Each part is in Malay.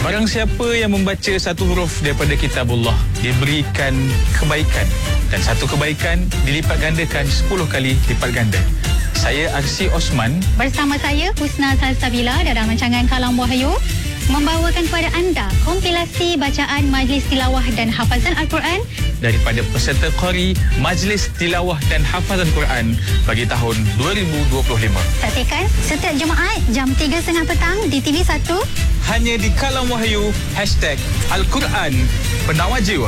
Barang siapa yang membaca satu huruf daripada kitabullah diberikan kebaikan, dan satu kebaikan dilipat gandakan 10 kali lipat ganda. Saya Arsi Osman bersama saya Husna Salsabila dalam rancangan Kalam Wahyu membawakan kepada anda kompilasi bacaan Majlis Tilawah dan Hafazan Al-Quran daripada peserta Qari Majlis Tilawah dan Hafazan Quran bagi tahun 2025. Saksikan setiap Jumaat jam 3.30 petang di TV1 hanya di Kalam Wahyu #Al-Quran Penawar Jiwa.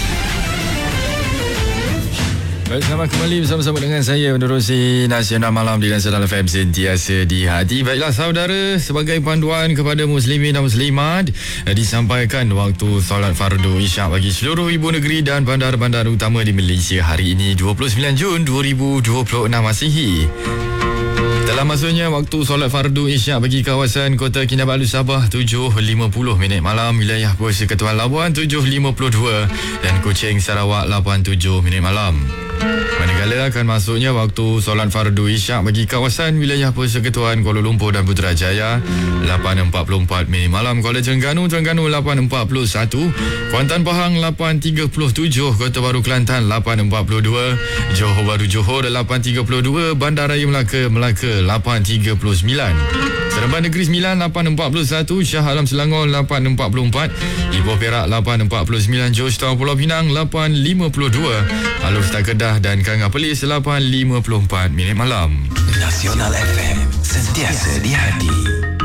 Baik, selamat kembali bersama-sama dengan saya menerusi Nasional Malam di Nasional FM sentiasa di hati. Baiklah saudara, sebagai panduan kepada muslimin dan muslimat, disampaikan waktu solat fardu Isyak bagi seluruh ibu negeri dan bandar-bandar utama di Malaysia hari ini 29 Jun 2026 Masihi. Dalam masanya waktu solat fardu Isyak bagi kawasan Kota Kinabalu Sabah 7.50 minit malam, wilayah Persekutuan Labuan 7.52 dan Kuching Sarawak 8.7 minit malam. Manakala akan masuknya waktu solat fardu Isyak bagi kawasan wilayah Persekutuan Kuala Lumpur dan Putrajaya 8.44 minit malam, Kuala Terengganu 8.41, Kuantan Pahang 8.37, Kota Baru Kelantan 8.42, Johor Bahru Johor 8.32, Bandaraya Melaka 8.39, Seremban Negeri Sembilan 8.41, Shah Alam Selangor 8.44, Ipoh Perak 8.49, Johor Tahun Pulau Pinang 8.52, Alor Setar Kedah dan Kangah Perlis 8.54 minit malam. Nasional FM sentiasa di hati.